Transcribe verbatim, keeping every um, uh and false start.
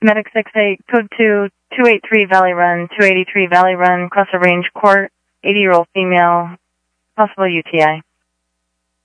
Medic six eight, code two, two eighty-three Valley Run, two eighty-three Valley Run, Crescent Range Court, eighty-year-old female, possible U T I.